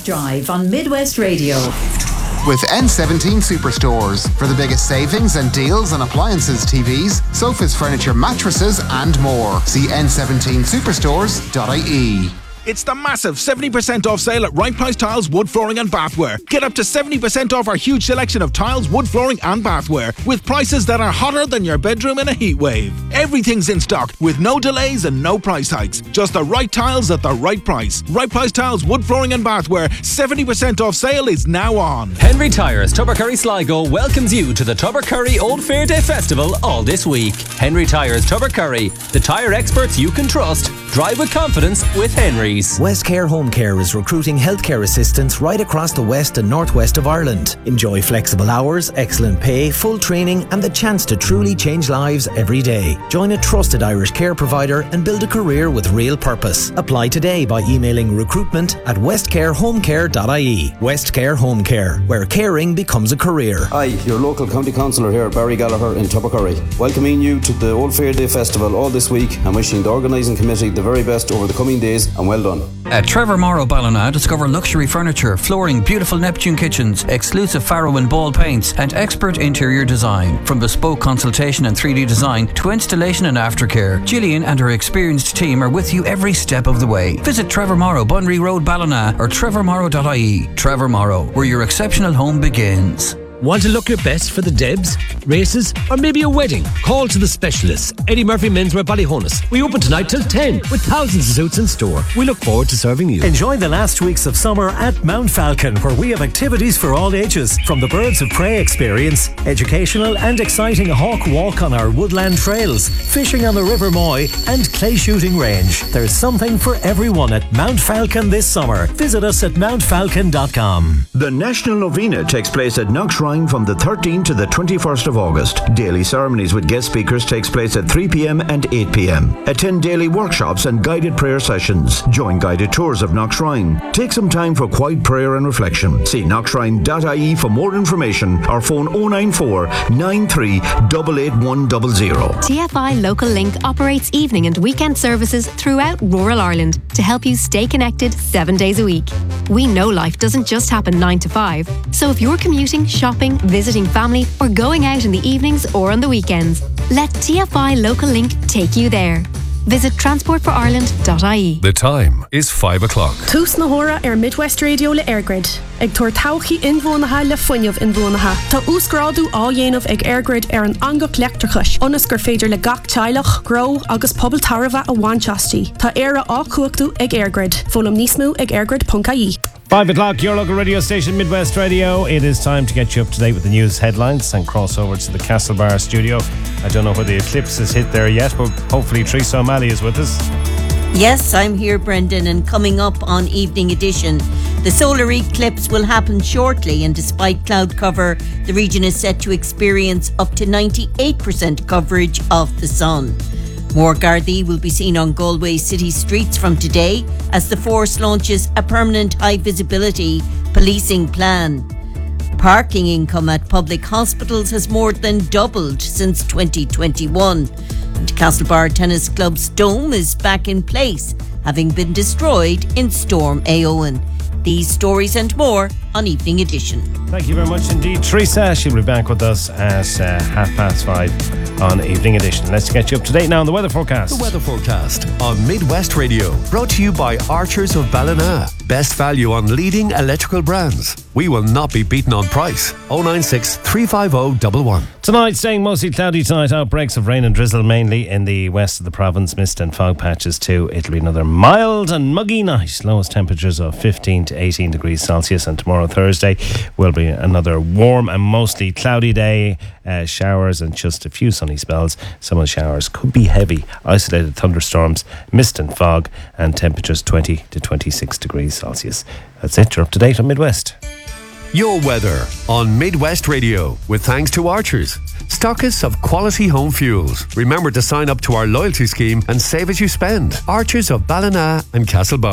Park Drive on Midwest Radio. With N17 Superstores for the biggest savings and deals on appliances, TVs, sofas, furniture, mattresses and more. See n17superstores.ie. It's the massive 70% off sale at Right Price Tiles, Wood Flooring and Bathware. Get up to 70% off our huge selection of tiles, wood flooring and bathware with prices that are hotter than your bedroom in a heat wave. Everything's in stock with no delays and no price hikes. Just the right tiles at the right price. Right Price Tiles, Wood Flooring and Bathware. 70% off sale is now on. Henry Tyres, Tubbercurry Sligo welcomes you to the Tubbercurry Old Fair Day Festival all this week. Henry Tyres, Tubbercurry, the tyre experts you can trust. Drive with confidence with Henry's. Westcare Home Care is recruiting healthcare assistants right across the west and northwest of Ireland. Enjoy flexible hours, excellent pay, full training and the chance to truly change lives every day. Join a trusted Irish care provider and build a career with real purpose. Apply today by emailing recruitment@westcarehomecare.ie. Westcare Home Care, where caring becomes a career. Hi, your local county councillor here, Barry Gallagher in Tubbercurry. Welcoming you to the Old Fair Day Festival all this week and wishing the organising committee the very best over the coming days and well done. At Trevor Morrow Ballina, discover luxury furniture, flooring, beautiful Neptune kitchens, exclusive Faro and Ball paints and expert interior design. From bespoke consultation and 3D design to installation and aftercare, Gillian and her experienced team are with you every step of the way. Visit Trevor Morrow, Bunry Road, Ballina or trevormorrow.ie. Trevor Morrow, where your exceptional home begins. Want to look your best for the Debs, races, or maybe a wedding? Call to the specialists. Eddie Murphy Menswear Ballyhonus. We open tonight till 10 with thousands of suits in store. We look forward to serving you. Enjoy the last weeks of summer at Mount Falcon, where we have activities for all ages. From the Birds of Prey experience, educational and exciting hawk walk on our woodland trails, fishing on the River Moy, and clay shooting range. There's something for everyone at Mount Falcon this summer. Visit us at mountfalcon.com. The National Novena takes place at Knockshrine from the 13th to the 21st of August. Daily ceremonies with guest speakers takes place at 3 p.m. and 8 p.m. Attend daily workshops and guided prayer sessions. Join guided tours of Knockshrine. Take some time for quiet prayer and reflection. See knockshrine.ie for more information or phone 094 93 88100. TFI Local Link operates evening and weekend services throughout rural Ireland to help you stay connected 7 days a week. We know life doesn't just happen 9 to 5, so if you're commuting, shopping, visiting family or going out in the evenings or on the weekends, let TFI Local Link take you there. Visit transportforireland.ie. The time is 5 o'clock. Tús na hora Midwest Radio le Airgrid. Ag tuair tauchaí inmhónatha le fuinneamh inmhónatha. Tá úscráidú á dhéanamh ag Airgrid an angach leachtarchais. Ionas gur féidir le gach teilech, grow agus pobl tarva a bhainteastí. Tá éire á cuachtú ag Airgrid. Fólam níos mó ag airgrid.ie. 5 o'clock, your local radio station, Midwest Radio. It is time to get you up to date with the news headlines and cross over to the Castlebar studio. I don't know whether the eclipse has hit there yet, but hopefully Teresa O'Malley is with us. Yes, I'm here, Brendan, and coming up on Evening Edition, the solar eclipse will happen shortly, and despite cloud cover, the region is set to experience up to 98% coverage of the sun. More Gardaí will be seen on Galway city streets from today as the force launches a permanent high visibility policing plan. Parking income at public hospitals has more than doubled since 2021. And Castlebar Tennis Club's dome is back in place, having been destroyed in Storm Éowyn. These stories and more on Evening Edition. Thank you very much indeed, Teresa. She'll be back with us at 5:30 on Evening Edition. Let's get you up to date now on the weather forecast. The weather forecast on Midwest Radio, brought to you by Archers of Ballina. Best value on leading electrical brands. We will not be beaten on price. 096 350 111. Tonight, staying mostly cloudy tonight. Outbreaks of rain and drizzle mainly in the west of the province. Mist and fog patches too. It'll be another mild and muggy night. Lowest temperatures of 15 to 18 degrees Celsius. And tomorrow, Thursday, will be another warm and mostly cloudy day. Showers and just a few sunny spells. Some of the showers could be heavy. Isolated thunderstorms, mist and fog, and temperatures 20 to 26 degrees Celsius. That's it. You're up to date on Midwest. Your weather on Midwest Radio, with thanks to Archers, stockists of quality home fuels. Remember to sign up to our loyalty scheme and save as you spend. Archers of Ballina and Castlebar.